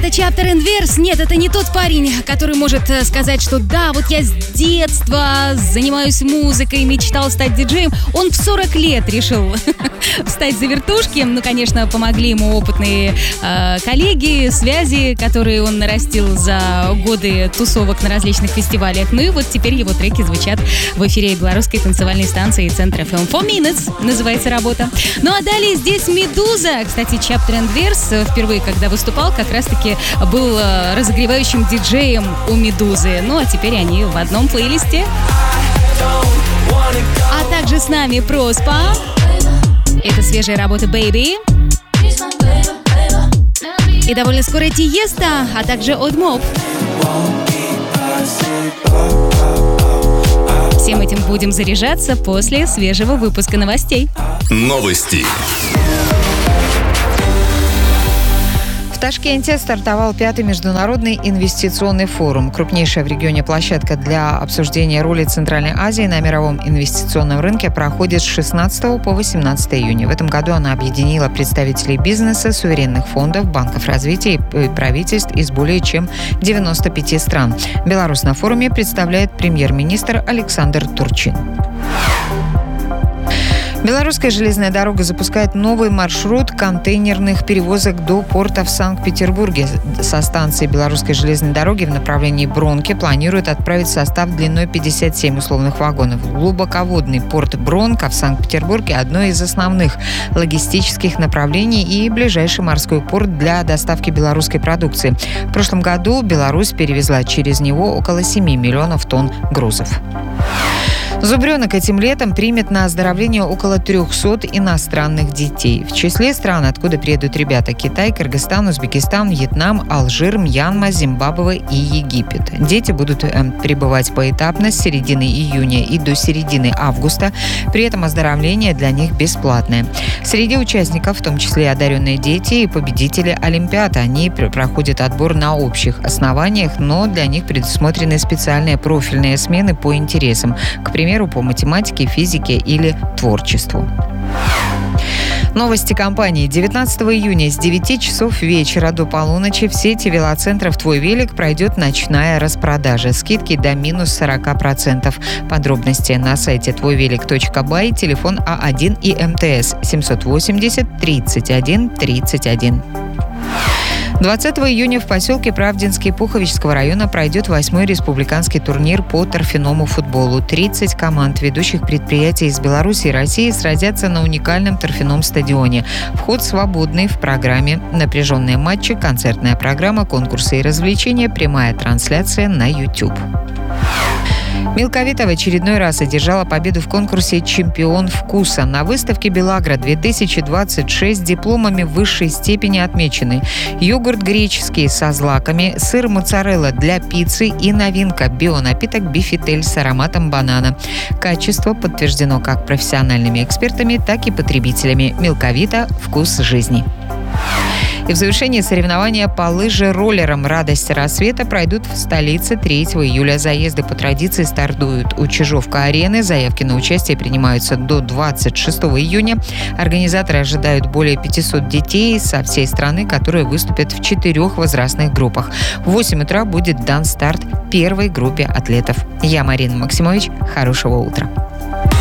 это Chapter and Verse. Нет, это не тот парень, который может сказать, что да, вот я с детства занимаюсь музыкой, мечтал стать диджеем. Он в 40 лет решил встать за вертушки. Ну, конечно, помогли ему опытные коллеги, связи, которые он нарастил за годы тусовок на различных фестивалях. Ну и вот теперь его треки звучат в эфире белорусской танцевальной станции Центра FM. 4 Minutes называется работа. Ну а далее здесь Медуза. Кстати, Chapter and Verse впервые, когда выступал, как раз-таки был разогревающим диджеем у Медузы. Ну а теперь они в одном плейлисте. А также с нами Проспа. Это свежая работа Baby. И довольно скоро Тиеста, а также Oddmob. Всем этим будем заряжаться после свежего выпуска новостей. Новости. В Ташкенте стартовал 5-й международный инвестиционный форум. Крупнейшая в регионе площадка для обсуждения роли Центральной Азии на мировом инвестиционном рынке проходит с 16 по 18 июня. В этом году она объединила представителей бизнеса, суверенных фондов, банков развития и правительств из более чем 95 стран. Беларусь на форуме представляет премьер-министр Александр Турчин. Белорусская железная дорога запускает новый маршрут контейнерных перевозок до порта в Санкт-Петербурге. Со станции Белорусской железной дороги в направлении Бронки планируют отправить состав длиной 57 условных вагонов. Глубоководный порт Бронка в Санкт-Петербурге – одно из основных логистических направлений и ближайший морской порт для доставки белорусской продукции. В прошлом году Беларусь перевезла через него около 7 миллионов тонн грузов. Зубренок этим летом примет на оздоровление около 300 иностранных детей. В числе стран, откуда приедут ребята: Китай, Кыргызстан, Узбекистан, Вьетнам, Алжир, Мьянма, Зимбабве и Египет. Дети будут прибывать поэтапно с середины июня и до середины августа. При этом оздоровление для них бесплатное. Среди участников, в том числе и одаренные дети и победители Олимпиад. Они проходят отбор на общих основаниях, но для них предусмотрены специальные профильные смены по интересам. К примеру, по математике, физике или творчеству. Новости компании. 19 июня с 9 часов вечера до полуночи в сети велоцентров «Твой велик» пройдет ночная распродажа. Скидки до минус 40%. Подробности на сайте твойвелик.бай, телефон А1 и МТС 780 31 31. 20 июня в поселке Правдинский Пуховичского района пройдет 8-й республиканский турнир по торфяному футболу. 30 команд ведущих предприятий из Беларуси и России сразятся на уникальном торфяном стадионе. Вход свободный в программе. Напряженные матчи, концертная программа, конкурсы и развлечения, прямая трансляция на YouTube. Милковитова в очередной раз одержала победу в конкурсе «Чемпион вкуса». На выставке «Белагра-2026» дипломами высшей степени отмечены йогурт греческий со злаками, сыр моцарелла для пиццы и новинка – бионапиток «Бифитель» с ароматом банана. Качество подтверждено как профессиональными экспертами, так и потребителями. Милковита – вкус жизни. И в завершении соревнования по лыжероллерам «Радость рассвета» пройдут в столице 3 июля. Заезды по традиции стартуют у Чижовка-арены. Заявки на участие принимаются до 26 июня. Организаторы ожидают более 500 детей со всей страны, которые выступят в 4 возрастных группах. В 8 утра будет дан старт первой группе атлетов. Я Марина Максимович. Хорошего утра.